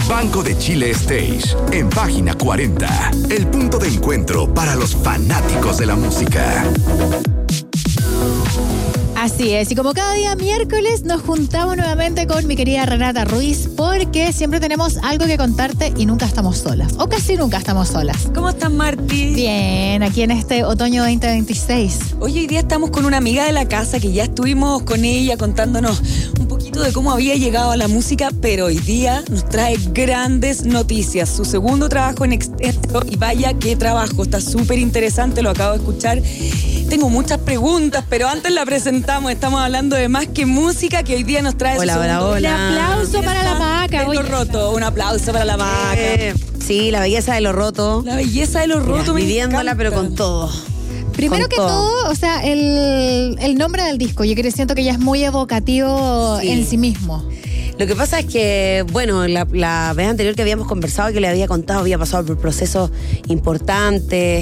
Banco de Chile Stage, en página 40. El punto de encuentro para los fanáticos de la música. Así es, y como cada día miércoles nos juntamos nuevamente con mi querida Renata Ruiz, porque siempre tenemos algo que contarte y nunca estamos solas, o casi nunca estamos solas. ¿Cómo estás, Marti? Bien, aquí en este otoño 2026. Hoy día estamos con una amiga de la casa que ya estuvimos con ella contándonos un poquito de cómo había llegado a la música, pero hoy día nos trae grandes noticias. Su segundo trabajo en Extendo, y vaya qué trabajo, está súper interesante, lo acabo de escuchar. Tengo muchas preguntas, pero antes la presentamos. Estamos hablando de Más que Música, que hoy día nos trae hola. Un aplauso para la Maca. Lo Roto, un aplauso para la Maca. Sí, la belleza de Lo Roto. La belleza de Lo Roto, me viviéndola, encanta. pero con todo. Primero que todo, o sea, el nombre del disco, yo siento que ya es muy evocativo en sí mismo. Lo que pasa es que, bueno, la vez anterior que habíamos conversado, que le había contado, había pasado por procesos importantes,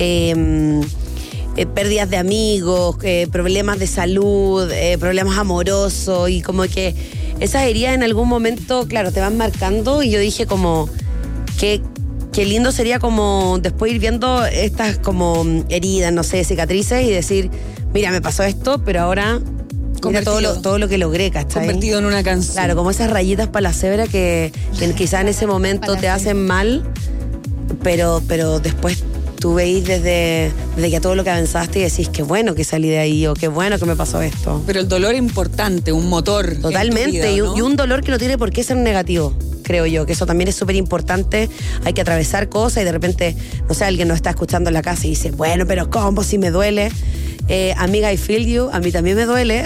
pérdidas de amigos, problemas de salud, problemas amorosos, y como que esas heridas en algún momento, claro, te van marcando, y yo dije como que qué lindo sería como después ir viendo estas como heridas, no sé, cicatrices, y decir, mira, me pasó esto, pero ahora mira todo lo que logré, ¿cachai? Convertido en una canción. Claro, como esas rayitas para la cebra que quizás en ese momento te hacen mal, pero después tú veis desde que todo lo que avanzaste y decís, qué bueno que salí de ahí, o qué bueno que me pasó esto. Pero el dolor es importante, un motor. Totalmente, en tu vida, ¿no? y un dolor que no tiene por qué ser negativo, creo yo, que eso también es súper importante. Hay que atravesar cosas, y de repente, no sé, alguien nos está escuchando en la casa y dice, bueno, pero ¿cómo si me duele? Amiga, I feel you, a mí también me duele,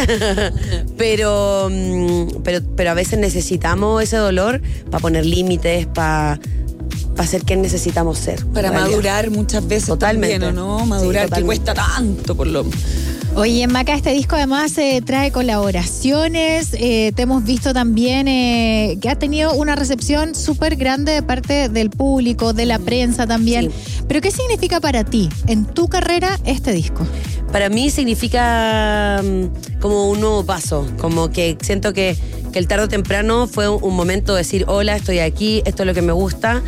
pero a veces necesitamos ese dolor para poner límites, para ser quien necesitamos ser. Para madurar muchas veces. Totalmente. También, ¿o no? Madurar, sí, que cuesta tanto por lo... Oye, Maca, este disco además trae colaboraciones, te hemos visto también que ha tenido una recepción súper grande de parte del público, de la prensa también. Sí. ¿Pero qué significa para ti, en tu carrera, este disco? Para mí significa como un nuevo paso, como que siento que el tarde o temprano fue un momento de decir, hola, estoy aquí, esto es lo que me gusta,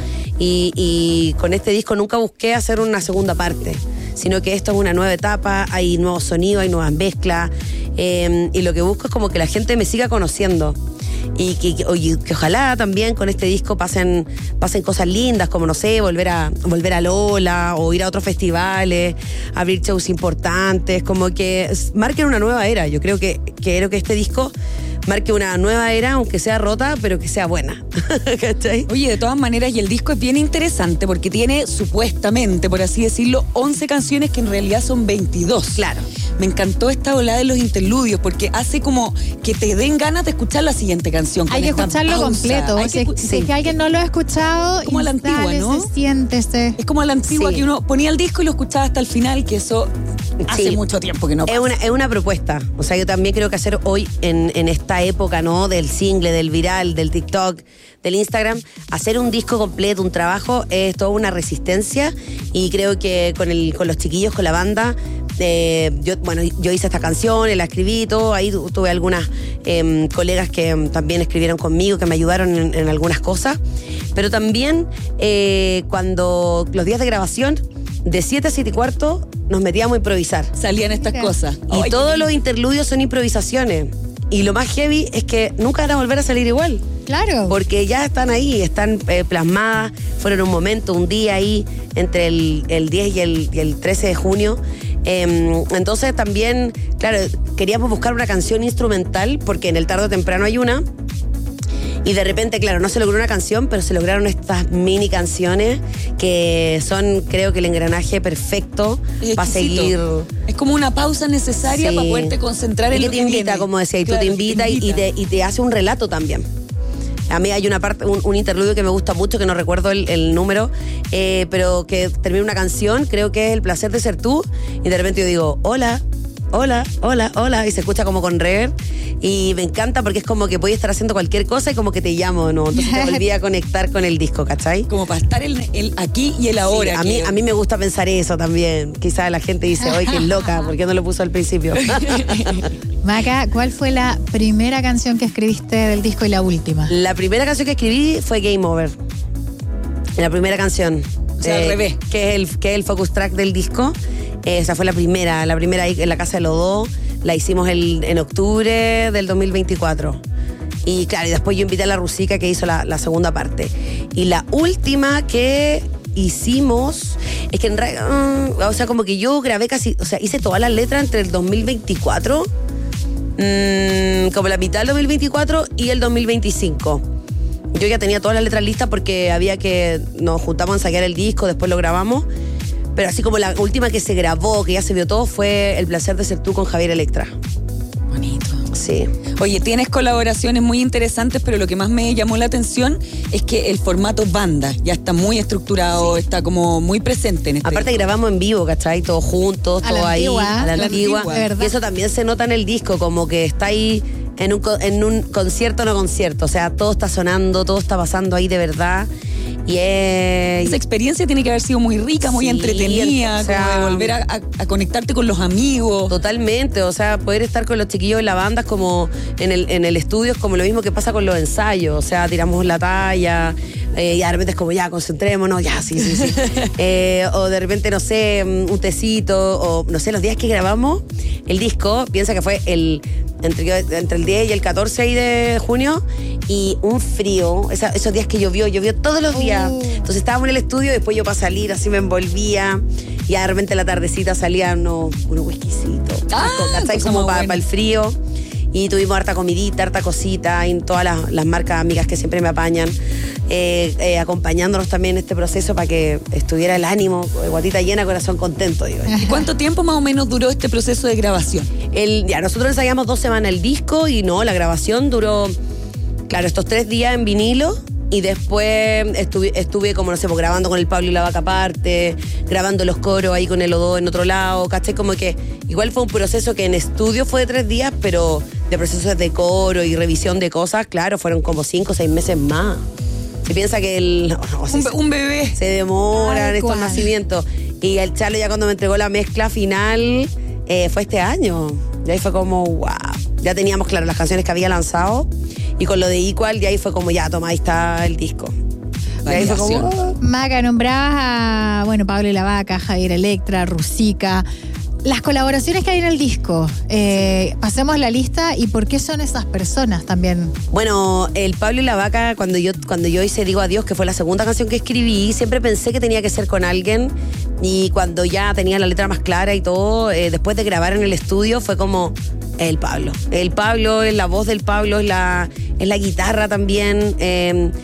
y con este disco nunca busqué hacer una segunda parte, sino que esto es una nueva etapa, hay nuevos sonidos, hay nuevas mezclas, y lo que busco es como que la gente me siga conociendo, y que ojalá también con este disco pasen cosas lindas, como, no sé, volver a Lola, o ir a otros festivales, abrir shows importantes, como que marquen una nueva era. Yo creo que este disco marque una nueva era, aunque sea rota, pero que sea buena. ¿Cachai? Oye, de todas maneras, y el disco es bien interesante porque tiene, supuestamente, por así decirlo, 11 canciones que en realidad son 22. Claro. Me encantó esta ola de los interludios porque hace como que te den ganas de escuchar la siguiente canción. Hay que escucharlo completo. Si es que alguien no lo ha escuchado, como a la antigua, ¿no? Siéntese. Es como a la antigua, que uno ponía el disco y lo escuchaba hasta el final, que eso hace mucho tiempo que no pasa. Es una propuesta. O sea, yo también creo que hacer hoy en esta época, ¿no? Del single, del viral, del TikTok, del Instagram, hacer un disco completo, un trabajo, es toda una resistencia, y creo que con los chiquillos, con la banda, yo hice esta canción, la escribí todo, ahí tuve algunas colegas que también escribieron conmigo, que me ayudaron en algunas cosas, pero también cuando los días de grabación, de 7 a 7 y cuarto, nos metíamos a improvisar. Salían estas cosas. Y todos los interludios son improvisaciones. Y lo más heavy es que nunca van a volver a salir igual. Claro. Porque ya están ahí, están plasmadas, fueron un momento, un día ahí, entre el 10 y el 13 de junio. Entonces también, claro, queríamos buscar una canción instrumental, porque en el tarde o temprano hay una. Y de repente, claro, no se logró una canción, pero se lograron estas mini canciones que son, creo que, el engranaje perfecto para seguir. Es como una pausa necesaria para poderte concentrar en lo que te invita, viene. como decía, y claro, tú te invita y te hace un relato también. A mí hay una parte, un interludio que me gusta mucho, que no recuerdo el número, pero que termina una canción, creo que es El placer de ser tú, y de repente yo digo, hola, hola, hola, hola, y se escucha como con reverb. Y me encanta porque es como que podía estar haciendo cualquier cosa y como que te llamo, ¿no? Entonces te volví a conectar con el disco, ¿cachai? Como para estar el aquí y el ahora. Sí, a mí me gusta pensar eso también. Quizás la gente dice, oye, qué loca, ¿por qué no lo puso al principio? Maca, ¿cuál fue la primera canción que escribiste del disco y la última? La primera canción que escribí fue Game Over. La primera canción. O sea, al revés. Que es el focus track del disco. Esa fue la primera ahí en la casa de los dos. La hicimos en octubre del 2024. Y claro, y después yo invité a la Rusica que hizo la segunda parte. Y la última que hicimos es que en realidad, o sea, como que yo grabé casi, o sea, hice todas las letras entre el 2024, como la mitad del 2024 y el 2025. Yo ya tenía todas las letras listas porque nos juntamos a ensayar el disco, después lo grabamos. Pero así como la última que se grabó, que ya se vio todo, fue El placer de ser tú con Javier Electra. Bonito. Sí. Oye, tienes colaboraciones muy interesantes, pero lo que más me llamó la atención es que el formato banda ya está muy estructurado, está como muy presente en este. Aparte grabamos en vivo, ¿cachai? Todos juntos, todo ahí, a la antigua. ¿verdad? Y eso también se nota en el disco, como que está ahí en un concierto, no concierto. O sea, todo está sonando, todo está pasando ahí de verdad. Y esa experiencia tiene que haber sido muy rica, muy entretenida, o sea, como de volver a conectarte con los amigos. Totalmente, o sea, poder estar con los chiquillos de la banda es como en el estudio, es como lo mismo que pasa con los ensayos, o sea, tiramos la talla, y de repente es como ya, concentrémonos, ya, sí. O de repente, no sé, un tecito, o no sé, los días que grabamos el disco, piensa que fue entre el 10 y el 14 ahí de junio, y un frío, esos días que llovió todos los días. Entonces estábamos en el estudio, después yo para salir así me envolvía, y de repente a la tardecita salían unos whiskycitos, ¿cachai? Como para el frío. Y tuvimos harta comidita, harta cosita, y todas las marcas amigas que siempre me apañan, acompañándonos también en este proceso para que estuviera el ánimo, guatita llena, corazón contento, digo. ¿Y cuánto tiempo más o menos duró este proceso de grabación? Nosotros ensayamos 2 semanas el disco, y no, la grabación duró, claro, estos 3 días en vinilo. Y después estuve como, no sé, grabando con el Pablo y la Vaca aparte, grabando los coros ahí con el Odó en otro lado, ¿cachai? Como que igual fue un proceso que en estudio fue de 3 días, pero de procesos de coro y revisión de cosas, claro, fueron como 5 o 6 meses más. Se piensa que un bebé se demoran estos nacimientos. Y el Chalo ya cuando me entregó la mezcla final, fue este año. Y ahí fue como, wow. Ya teníamos, claro, las canciones que había lanzado. Y con lo de Equal, de ahí fue como, ya, toma, ahí está el disco. De ahí fue como, Maca, nombrabas a, Pablo y la Vaca, Javier Electra, Rusica. Las colaboraciones que hay en el disco, pasemos la lista y por qué son esas personas también. Bueno, el Pablo y la Vaca, cuando yo hice Digo Adiós, que fue la segunda canción que escribí, siempre pensé que tenía que ser con alguien. Y cuando ya tenía la letra más clara y todo, después de grabar en el estudio, fue como el Pablo. El Pablo, la voz del Pablo, es la guitarra también. Él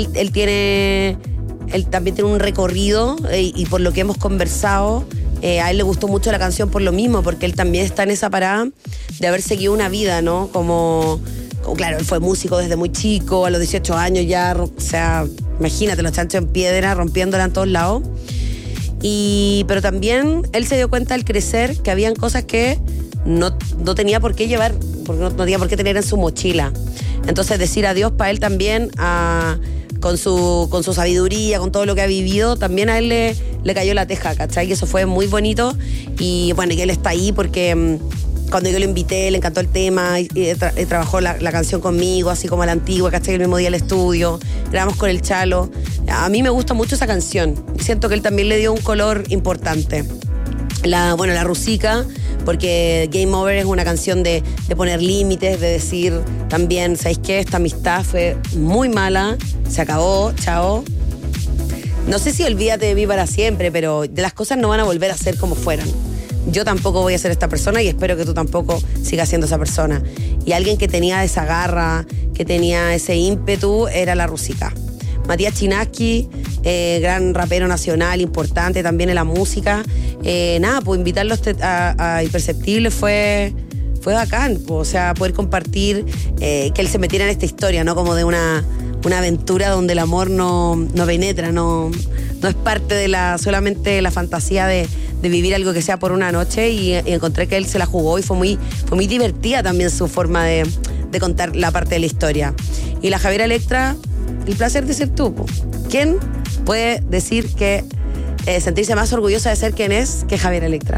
también tiene un recorrido, y por lo que hemos conversado, a él le gustó mucho la canción por lo mismo, porque él también está en esa parada de haber seguido una vida, ¿no? Como claro, él fue músico desde muy chico, a los 18 años ya, o sea, imagínate, los chanchos en piedra, rompiéndola en todos lados. Pero también él se dio cuenta al crecer que habían cosas que no tenía por qué llevar, porque no tenía por qué tener en su mochila. Entonces decir adiós para él también, con su sabiduría, con todo lo que ha vivido, también a él le cayó la teja, ¿cachai? Y eso fue muy bonito. Y bueno, y él está ahí porque cuando yo lo invité, le encantó el tema, y trabajó la canción conmigo, así como a la antigua, ¿cachai? El mismo día al estudio, grabamos con el Chalo. A mí me gusta mucho esa canción. Siento que él también le dio un color importante. La Rusica, porque Game Over es una canción de poner límites, de decir también, ¿sabéis qué? Esta amistad fue muy mala, se acabó, chao. No sé si olvídate de mí para siempre, pero de las cosas no van a volver a ser como fueran. Yo tampoco voy a ser esta persona y espero que tú tampoco sigas siendo esa persona. Y alguien que tenía esa garra, que tenía ese ímpetu, era la Rusica. Matías Chinaski, gran rapero nacional, importante también en la música. Pues invitarlo a Imperceptible fue bacán, o sea, poder compartir, que él se metiera en esta historia, ¿no? Como de una aventura donde el amor no penetra, no es parte de solamente de la fantasía de vivir algo que sea por una noche y encontré que él se la jugó y fue muy divertida también su forma de contar la parte de la historia. Y la Javiera Electra, el placer de ser tú. ¿Quién puede decir que sentirse más orgullosa de ser quien es que Javiera Electra?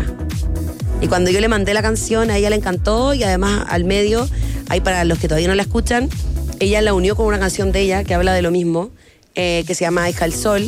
Y cuando yo le mandé la canción, a ella le encantó y además al medio, ahí para los que todavía no la escuchan, ella la unió con una canción de ella que habla de lo mismo, que se llama Hija del Sol,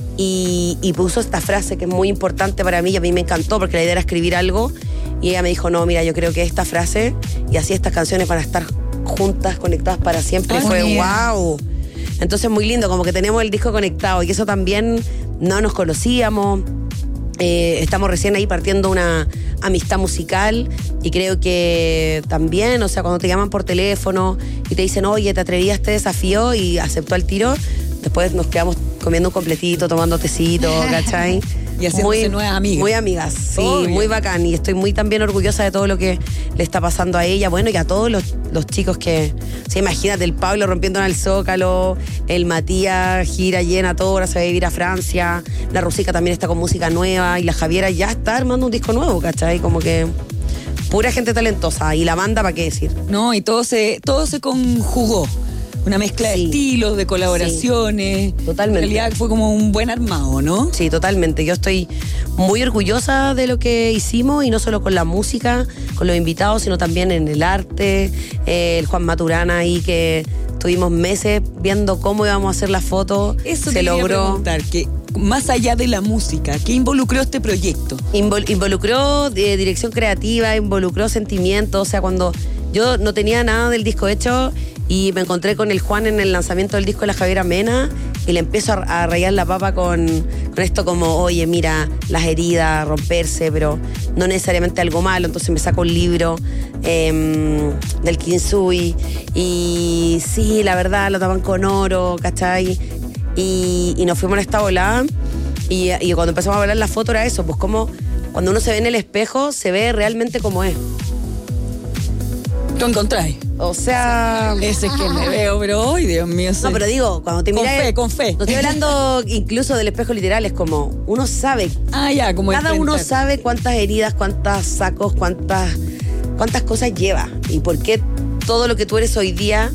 y puso esta frase que es muy importante para mí y a mí me encantó porque la idea era escribir algo y ella me dijo, no, mira, yo creo que esta frase y así estas canciones van a estar juntas, conectadas para siempre. Y fue wow. Entonces muy lindo, como que tenemos el disco conectado y eso también no nos conocíamos. Estamos recién ahí partiendo una amistad musical y creo que también, o sea, cuando te llaman por teléfono y te dicen, oye, te atreví a este desafío y aceptó al tiro, después nos quedamos comiendo un completito, tomando tecito, ¿cachai? Y haciéndose nuevas amigas. Muy amigas, sí, Obvio. muy bacán. Y estoy muy también orgullosa de todo lo que le está pasando a ella. Bueno, y a todos los chicos que... Sí, imagínate, el Pablo rompiendo en el Zócalo, el Matías gira llena todo, ahora se va a vivir a Francia, la Rusica también está con música nueva y la Javiera ya está armando un disco nuevo, ¿cachai? Como que... Pura gente talentosa. Y la banda, ¿para qué decir? No, y todo se conjugó. Una mezcla de estilos, de colaboraciones. Sí, totalmente. En realidad fue como un buen armado, ¿no? Sí, totalmente. Yo estoy muy orgullosa de lo que hicimos y no solo con la música, con los invitados, sino también en el arte. El Juan Maturana ahí que tuvimos meses viendo cómo íbamos a hacer la foto. Eso se te logró. quería preguntar, que más allá de la música, ¿qué involucró este proyecto? Involucró dirección creativa, involucró sentimientos. O sea, cuando yo no tenía nada del disco hecho y me encontré con el Juan en el lanzamiento del disco de la Javiera Mena y le empiezo a rayar la papa con esto como, oye, mira, las heridas, romperse, pero no necesariamente algo malo. Entonces me saco un libro del Kinsui y sí, la verdad, lo tapan con oro, ¿cachai? Y nos fuimos a esta volada y cuando empezamos a hablar la foto era eso, pues como cuando uno se ve en el espejo se ve realmente como es. ¿Lo encontráis? O sea... Ese es que me veo, pero ¡ay, Dios mío! No, pero digo, cuando te miras... Con fe. No estoy hablando incluso del espejo literal, es como uno sabe. Ah, ya, como Cada uno enfrentar. sabe cuántas heridas, cuántos sacos, cuántas cosas lleva. Y por qué todo lo que tú eres hoy día,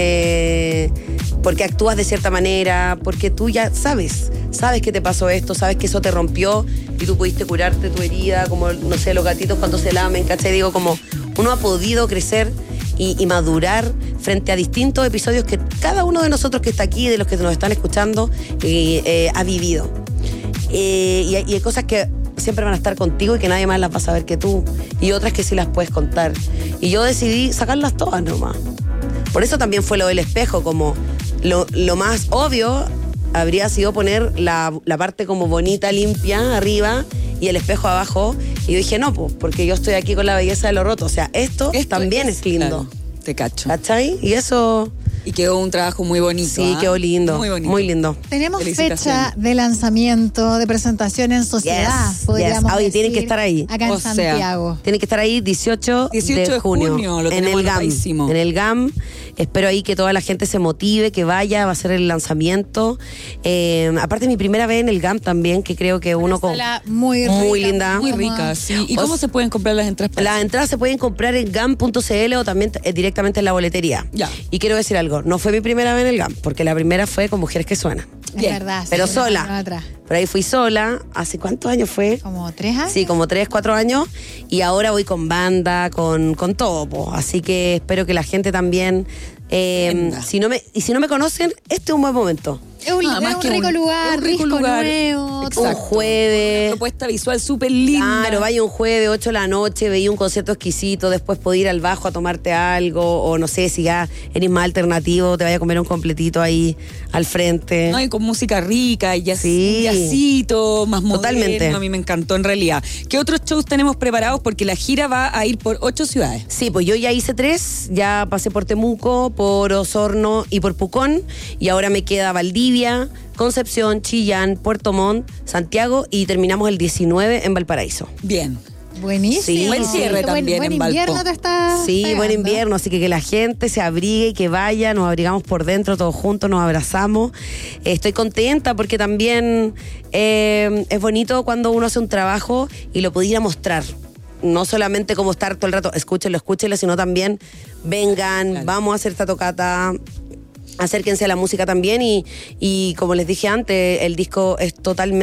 porque actúas de cierta manera, porque tú ya sabes que te pasó esto, sabes que eso te rompió y tú pudiste curarte tu herida, como, no sé, los gatitos cuando se lamen, ¿cachai? Digo, como uno ha podido crecer y madurar frente a distintos episodios que cada uno de nosotros que está aquí, de los que nos están escuchando, ha vivido. Y hay cosas que siempre van a estar contigo y que nadie más las va a saber que tú. Y otras que sí las puedes contar. Y yo decidí sacarlas todas nomás. Por eso también fue lo del espejo, como lo más obvio habría sido poner la parte como bonita, limpia, arriba y el espejo abajo. Y yo dije, no, pues, porque yo estoy aquí con la belleza de lo roto. O sea, esto también es lindo. Claro, te cacho. ¿Cachai? Y eso... Y quedó un trabajo muy bonito. Sí, quedó lindo. Muy bonito. Muy lindo. Tenemos Felicitaciones. fecha de lanzamiento, de presentación en sociedad, Yes, podríamos yes. Oye, tienen que decir, estar ahí. acá en O sea, Santiago. Tienen que estar ahí 18 de junio. Lo en tenemos el GAM. anotadísimo. En el GAM. Espero ahí que toda la gente se motive, que vaya, va a ser el lanzamiento. Aparte, mi primera vez en el GAM también, que creo que uno con... Sala muy rica, linda. Muy rica, sí. ¿Y cómo se pueden comprar las entradas? Las entradas se pueden comprar en GAM.cl o también directamente en la boletería. Ya. Y quiero decir algo, no fue mi primera vez en el GAM, porque la primera fue con Mujeres que Suenan. Es Bien. verdad. Pero sí, unos sola. años atrás. Por ahí fui sola. ¿Hace cuántos años fue? ¿Como 3 años? Sí, como 3, 4 años. Y ahora voy con banda, con todo. Po. Así que espero que la gente también... si no me conocen, este es un buen momento. Es un, Ah, más es un que rico un- lugar, es un rico rico lugar. nuevo. Exacto. Un jueves. Propuesta visual súper linda. Claro, vaya un jueves, 8 de la noche, veía un concierto exquisito, después podés ir al bajo a tomarte algo, o no sé, si ya eres más alternativo, te vaya a comer un completito ahí al frente. No, y con música rica, y Sí. jazzito, más moderno. Totalmente. A mí me encantó en realidad. ¿Qué otros shows tenemos preparados? Porque la gira va a ir por 8 ciudades. Sí, pues yo ya hice 3, ya pasé por Temuco, por Osorno y por Pucón, y ahora me queda Valdivia, Concepción, Chillán, Puerto Montt, Santiago y terminamos el 19 en Valparaíso. Bien. Buenísimo. Sí, buen cierre también buen en Valpo. invierno te está Sí, pegando. buen invierno, así que la gente se abrigue y que vaya, nos abrigamos por dentro todos juntos, nos abrazamos. Estoy contenta porque también es bonito cuando uno hace un trabajo y lo pudiera mostrar. No solamente como estar todo el rato, escúchenlo, sino también vengan, Claro. vamos a hacer esta tocata, acérquense a la música también y como les dije antes, el disco es totalmente